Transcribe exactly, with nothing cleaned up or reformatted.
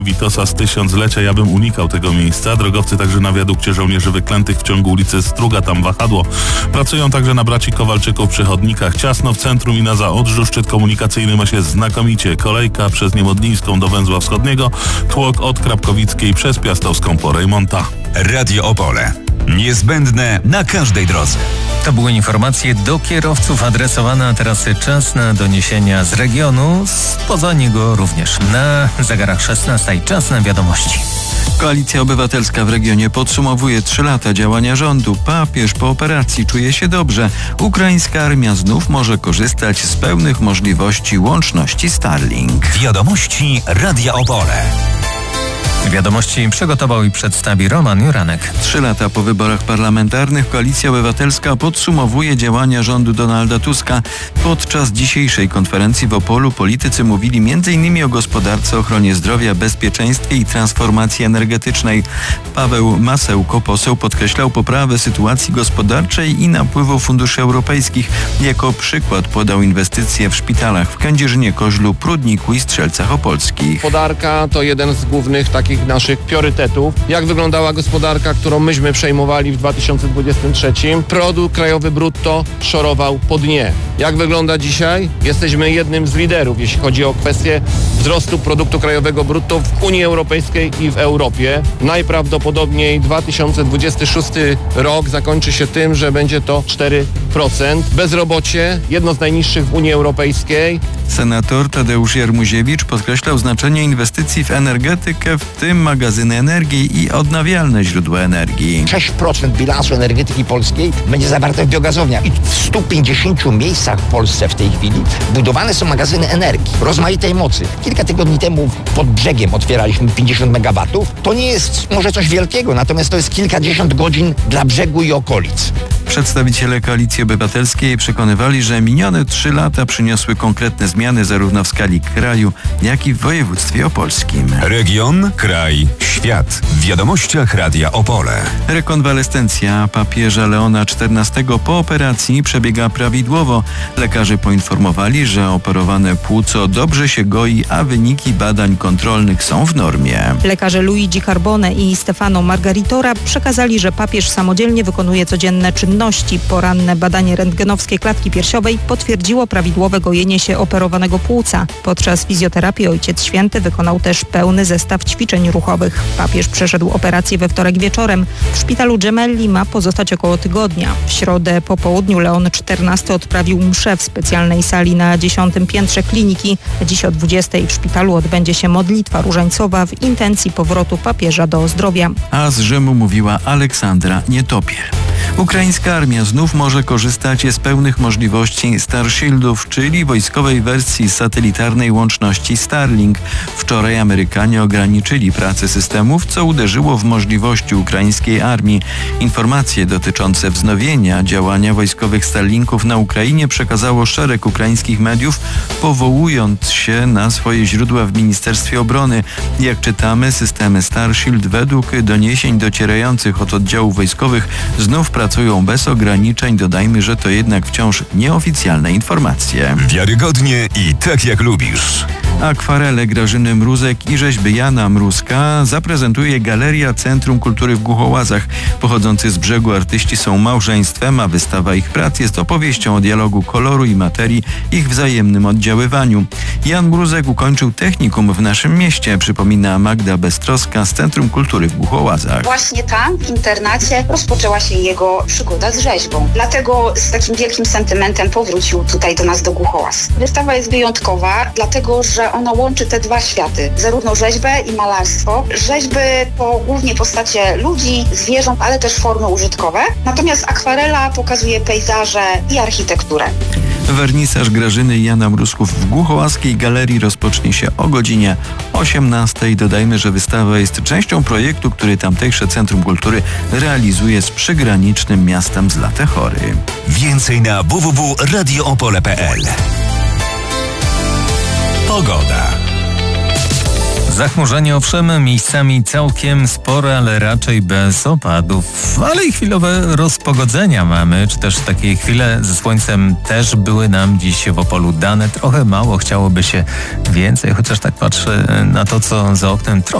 Witosa z tysiąclecia, ja bym unikał tego miejsca. Drogowcy także na wiadukcie żołnierzy wyklętych w ciągu ulicy Struga, tam wahadło. Pracują także na braci Kowalczyków przy chodnikach. Ciasno w centrum i na Zaodrzu. Szczyt komunikacyjny ma się znakomicie. Kolejka przez Niemodlińską do Węzła Wschodniego. Tłok od Krapkowickiej przez Piastowską po Rejmonta. Radio Opole. Niezbędne na każdej drodze. To były informacje do kierowców adresowane, a teraz czas na doniesienia z regionu, spoza niego również. Na zegarach szesnasta i czas na wiadomości. Koalicja Obywatelska w regionie podsumowuje trzy lata działania rządu. Papież po operacji czuje się dobrze. Ukraińska armia znów może korzystać z pełnych możliwości łączności Starlink. Wiadomości Radia Opole. Wiadomości przygotował i przedstawi Roman Juranek. Trzy lata po wyborach parlamentarnych Koalicja Obywatelska podsumowuje działania rządu Donalda Tuska. Podczas dzisiejszej konferencji w Opolu politycy mówili między innymi o gospodarce, ochronie zdrowia, bezpieczeństwie i transformacji energetycznej. Paweł Masełko, poseł, podkreślał poprawę sytuacji gospodarczej i napływu funduszy europejskich. Jako przykład podał inwestycje w szpitalach w Kędzierzynie-Koźlu, Prudniku i Strzelcach Opolskich. Gospodarka to jeden z głównych takich naszych priorytetów. Jak wyglądała gospodarka, którą myśmy przejmowali w dwa tysiące dwudziestym trzecim? Produkt krajowy brutto szorował po dnie. Jak wygląda dzisiaj? Jesteśmy jednym z liderów, jeśli chodzi o kwestię wzrostu produktu krajowego brutto w Unii Europejskiej i w Europie. Najprawdopodobniej dwa tysiące dwudziesty szósty rok zakończy się tym, że będzie to cztery procent. Bezrobocie jedno z najniższych w Unii Europejskiej. Senator Tadeusz Jarmuziewicz podkreślał znaczenie inwestycji w energetykę, w tym magazyny energii i odnawialne źródła energii. sześć procent bilansu energetyki polskiej będzie zawarte w biogazowniach i w stu pięćdziesięciu miejscach w Polsce w tej chwili budowane są magazyny energii rozmaitej mocy. Kilka tygodni temu pod brzegiem otwieraliśmy pięćdziesiąt megawatów. To nie jest może coś wielkiego, natomiast to jest kilkadziesiąt godzin dla brzegu i okolic. Przedstawiciele Koalicji Obywatelskiej przekonywali, że minione trzy lata przyniosły konkretne zmiany zarówno w skali kraju, jak i w województwie opolskim. Region, kraj, świat. W wiadomościach Radia Opole. Rekonwalescencja papieża Leona czternastego po operacji przebiega prawidłowo. Lekarze poinformowali, że operowane płuco dobrze się goi, a wyniki badań kontrolnych są w normie. Lekarze Luigi Carbone i Stefano Margaritora przekazali, że papież samodzielnie wykonuje codzienne czynności. Poranne badanie rentgenowskie klatki piersiowej potwierdziło prawidłowe gojenie się operowanego płuca. Podczas fizjoterapii Ojciec Święty wykonał też pełny zestaw ćwiczeń ruchowych. Papież przeszedł operację we wtorek wieczorem. W szpitalu Gemelli ma pozostać około tygodnia. W środę po południu Leon czternasty odprawił mszę w specjalnej sali na dziesiątym piętrze kliniki. Dziś o dwudziestej w szpitalu odbędzie się modlitwa różańcowa w intencji powrotu papieża do zdrowia. A z Rzymu mówiła Aleksandra Nietopier. Ukraińska armia znów może korzystać z pełnych możliwości Starshieldów, czyli wojskowej wersji satelitarnej łączności Starlink. Wczoraj Amerykanie ograniczyli pracę systemów, co uderzyło w możliwości ukraińskiej armii. Informacje dotyczące wznowienia działania wojskowych Starlinków na Ukrainie przekazało szereg ukraińskich mediów, powołując się na swoje źródła w Ministerstwie Obrony. Jak czytamy, systemy Starshield według doniesień docierających od oddziałów wojskowych znów pracują bez ograniczeń. Dodajmy, że to jednak wciąż nieoficjalne informacje. Wiarygodnie i tak jak lubisz. Akwarele Grażyny Mruzek i rzeźby Jana Mruzka zaprezentuje Galeria Centrum Kultury w Głuchołazach. Pochodzący z brzegu artyści są małżeństwem, a wystawa ich prac jest opowieścią o dialogu koloru i materii, ich wzajemnym oddziaływaniu. Jan Mruzek ukończył technikum w naszym mieście, przypomina Magda Beztroska z Centrum Kultury w Głuchołazach. Właśnie tam, w internacie, rozpoczęła się jego przygoda z rzeźbą. Dlatego z takim wielkim sentymentem powrócił tutaj do nas do Głuchołaz. Wystawa jest wyjątkowa, dlatego że ona łączy te dwa światy, zarówno rzeźbę i malarstwo. Rzeźby to głównie postacie ludzi, zwierząt, ale też formy użytkowe. Natomiast akwarela pokazuje pejzaże i architekturę. Wernisaż Grażyny i Jana Mruzków w Głuchołaskiej Galerii rozpocznie się o godzinie osiemnastej. Dodajmy, że wystawa jest częścią projektu, który tamtejsze Centrum Kultury realizuje z przygranicznym miastem Zlatechory. Więcej na w w w kropka radio opole kropka p l. Pogoda. Zachmurzenie owszem, miejscami całkiem spore, ale raczej bez opadów. Ale i chwilowe rozpogodzenia mamy, czy też takie chwile ze słońcem też były nam dziś w Opolu dane. Trochę mało, chciałoby się więcej, chociaż tak patrzę na to, co za oknem.